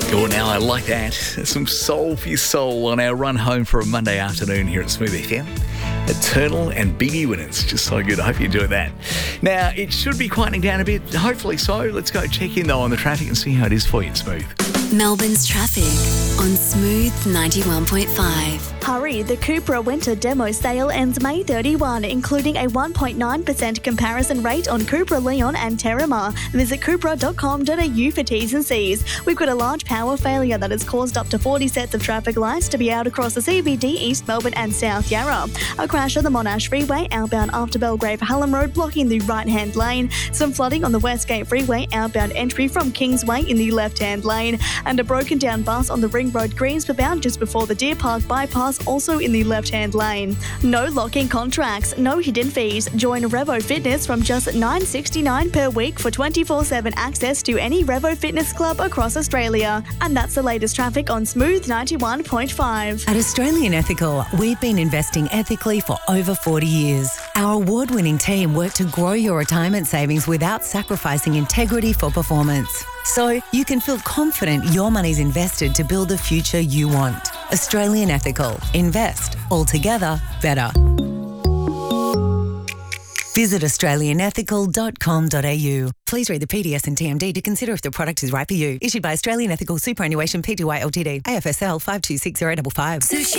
Oh, now I like that. Some soul for your soul on our run home for a Monday afternoon here at Smooth FM. Eternal and Biggie Winners. Just so good. I hope you enjoyed that. Now, it should be quieting down a bit. Hopefully so. Let's go check in, though, on the traffic and see how it is for you at Smooth. Melbourne's traffic on Smooth 91.5. Hurry, the Cupra Winter Demo Sale ends May 31, including a 1.9% comparison rate on Cupra Leon and Terramar. Visit cupra.com.au for T's and C's. We've got a large power failure that has caused up to 40 sets of traffic lights to be out across the CBD, East Melbourne and South Yarra. A crash on the Monash Freeway outbound after Belgrave Hallam Road blocking the right-hand lane. Some flooding on the Westgate Freeway outbound entry from Kingsway in the left-hand lane. And a broken down bus on the Ring Road Greenspa bound just before the Deer Park bypass, also in the left-hand lane. No locking contracts, no hidden fees. Join Revo Fitness from just $9.69 per week for 24/7 access to any Revo Fitness club across Australia. And that's the latest traffic on Smooth 91.5. At Australian Ethical, we've been investing ethically for over 40 years. Our award-winning team work to grow your retirement savings without sacrificing integrity for performance. So you can feel confident your money's invested to build the future you want. Australian Ethical. Invest. Altogether better. Visit australianethical.com.au. Please read the PDS and TMD to consider if the product is right for you. Issued by Australian Ethical Superannuation Pty Ltd. AFSL 526055.